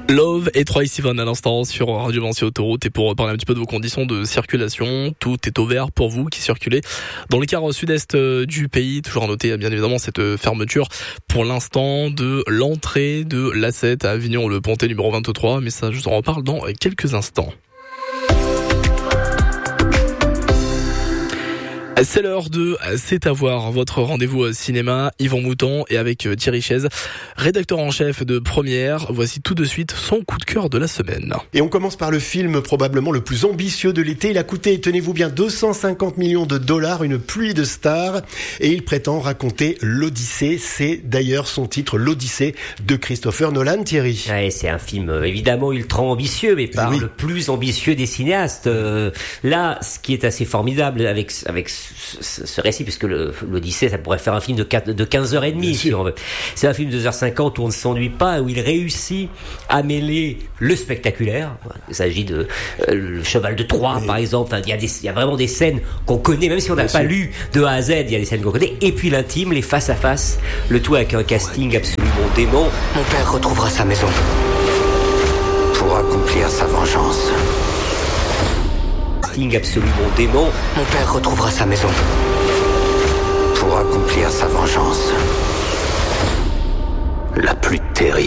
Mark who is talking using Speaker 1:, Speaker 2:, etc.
Speaker 1: Love et Troye Sivan à l'instant sur Radio Vinci Autoroute, et pour parler un petit peu de vos conditions de circulation, tout est au vert pour vous qui circulez dans le quart sud-est du pays. Toujours à noter bien évidemment cette fermeture pour l'instant de l'entrée de l'A7 à Avignon-le-Pontet numéro 23, mais ça je vous en reparle dans quelques instants. C'est l'heure de C'est à voir, votre rendez-vous cinéma, Yvan Mouton et avec Thierry Chaise, rédacteur en chef de Première. Voici tout de suite son coup de cœur de la semaine.
Speaker 2: Et on commence par le film probablement le plus ambitieux de l'été. Il a coûté, tenez-vous bien, 250 millions de dollars, une pluie de stars, et il prétend raconter l'Odyssée. C'est d'ailleurs son titre, l'Odyssée de Christopher Nolan. Thierry.
Speaker 3: Ouais, c'est un film évidemment ultra ambitieux, mais pas le plus ambitieux des cinéastes. Là, ce qui est assez formidable avec ce récit, puisque l'Odyssée, ça pourrait faire un film de 15h30 si on veut. C'est un film de 2h50 où on ne s'ennuie pas, où il réussit à mêler le spectaculaire. Il s'agit de le cheval de Troie, par exemple. Enfin, il y a vraiment des scènes qu'on connaît, même si on n'a pas lu de A à Z, il y a des scènes qu'on connaît. Et puis l'intime, les face à face, le tout avec un casting absolument dément.
Speaker 4: Mon père retrouvera sa maison pour accomplir sa vengeance.
Speaker 3: Absolument dément.
Speaker 4: Mon père retrouvera sa maison pour accomplir sa vengeance la plus terrible.